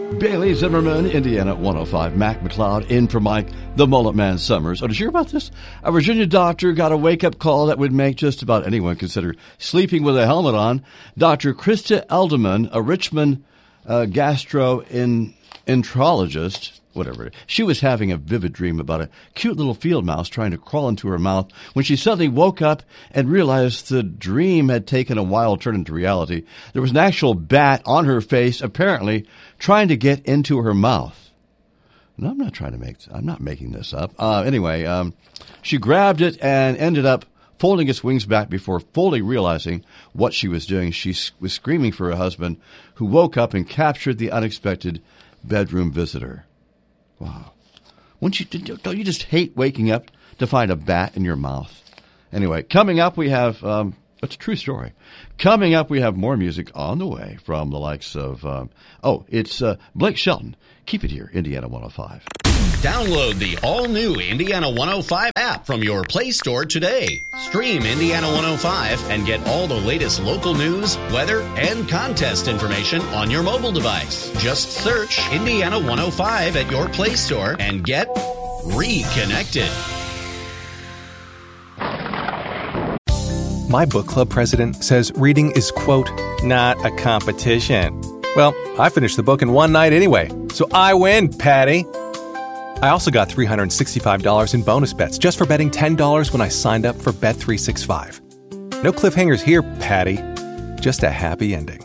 Bailey Zimmerman, Indiana 105. Mac McLeod in for Mike, the Mullet Man Summers. Oh, did you hear about this? A Virginia doctor got a wake-up call that would make just about anyone consider sleeping with a helmet on. Dr. Krista Elderman, a Richmond gastroenterologist, whatever. She was having a vivid dream about a cute little field mouse trying to crawl into her mouth when she suddenly woke up and realized the dream had taken a wild turn into reality. There was an actual bat on her face, apparently trying to get into her mouth. No, I'm not making this up. Anyway, she grabbed it and ended up folding its wings back before fully realizing what she was doing. She was screaming for her husband, who woke up and captured the unexpected bedroom visitor. Wow. Don't you just hate waking up to find a bat in your mouth? Anyway, coming up we have, it's a true story. Coming up we have more music on the way from the likes of, it's Blake Shelton. Keep it here, Indiana 105. Download the all-new Indiana 105 app from your Play Store today. Stream Indiana 105 and get all the latest local news, weather, and contest information on your mobile device. Just search Indiana 105 at your Play Store and get reconnected. My book club president says reading is, quote, not a competition. Well, I finished the book in one night anyway, so I win, Patty. I also got $365 in bonus bets just for betting $10 when I signed up for Bet365. No cliffhangers here, Patty. Just a happy ending.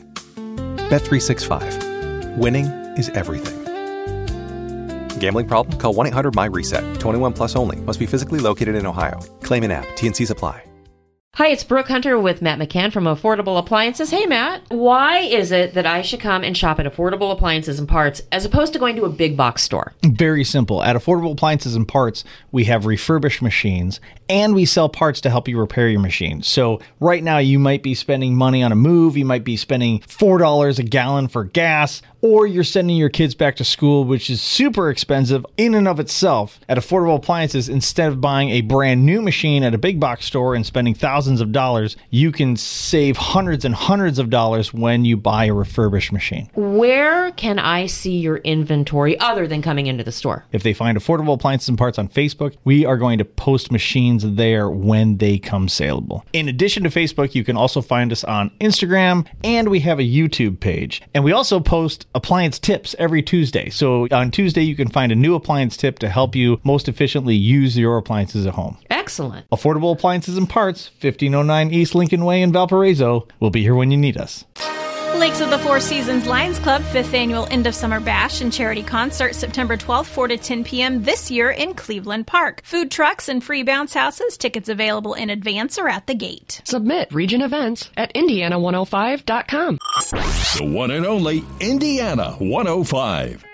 Bet365. Winning is everything. Gambling problem? Call 1-800-MY-RESET. 21 plus only. Must be physically located in Ohio. Claim in app. T&Cs apply. Hi, it's Brooke Hunter with Matt McCann from Affordable Appliances. Hey, Matt. Why is it that I should come and shop at Affordable Appliances and Parts as opposed to going to a big box store? Very simple. At Affordable Appliances and Parts, we have refurbished machines and we sell parts to help you repair your machine. So right now you might be spending money on a move. You might be spending $4 a gallon for gas, or you're sending your kids back to school, which is super expensive in and of itself. At Affordable Appliances, instead of buying a brand new machine at a big box store and spending thousands of dollars, you can save hundreds and hundreds of dollars when you buy a refurbished machine. Where can I see your inventory other than coming into the store? If they find Affordable Appliances and Parts on Facebook, we are going to post machines there when they come saleable. In addition to Facebook, you can also find us on Instagram, and we have a YouTube page. And we also post appliance tips every Tuesday. So on Tuesday, you can find a new appliance tip to help you most efficiently use your appliances at home. Excellent. Affordable Appliances and Parts, 1509 East Lincoln Way in Valparaiso. We'll be here when you need us. Lakes of the Four Seasons Lions Club 5th Annual End of Summer Bash and Charity Concert September 12th, 4 to 10 p.m. this year in Cleveland Park. Food trucks and free bounce houses. Tickets available in advance or at the gate. Submit region events at Indiana105.com. The one and only Indiana 105.